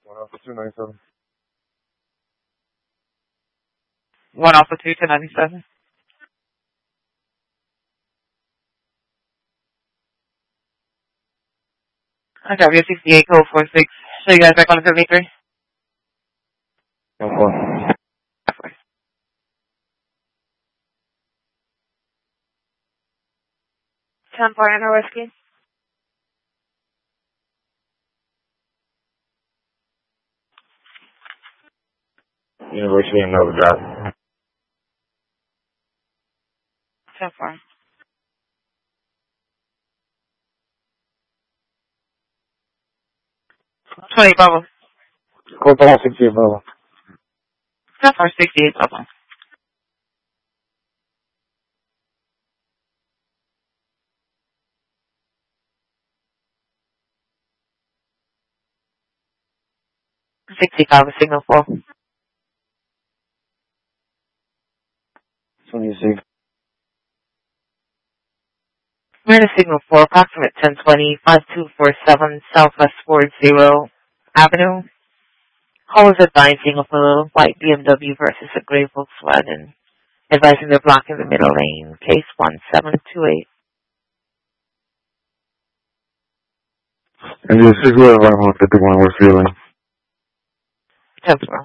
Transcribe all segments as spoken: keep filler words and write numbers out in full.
One Alpha two ninety-seven. One Alpha two to ninety-seven. I got you sixty-eight code four six. So you guys back on the seventy-three? One four. ten four Anna Whiskey. University of Novogratz. ten four. twenty bubble. Close to sixty-eight bubble. ten four sixty-eight bubble. sixty-five with signal four. twenty-six. We're in a signal four, approximate ten twenty, five two four seven Southwest Ford Zero Avenue. Call is advising of a white B M W versus a gray Volkswagen. Advising they're blocking the middle lane. Case one seven two eight. And this is where I'm on fifty-one West Feeling. ten four.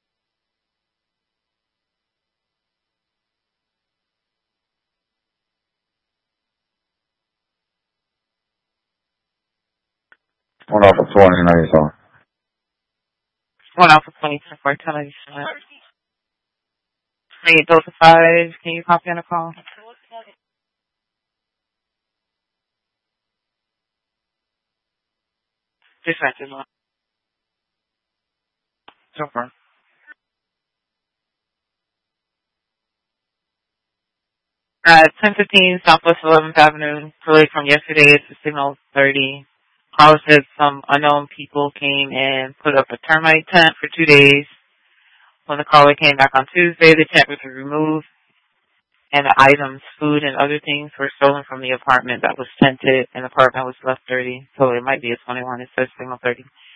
One Alpha twenty ninety-seven. One Alpha twenty ten four ten ninety-seven. Hey, Delta five, can you copy on a call? Dispatches on. So far. At ten fifteen Southwest eleventh Avenue, delayed from yesterday, it's a signal thirty. Caller said some unknown people came and put up a termite tent for two days. When the caller came back on Tuesday, the tent was removed and the items, food and other things, were stolen from the apartment that was tented, and the apartment was left dirty. So it might be a twenty-one. It says signal thirty.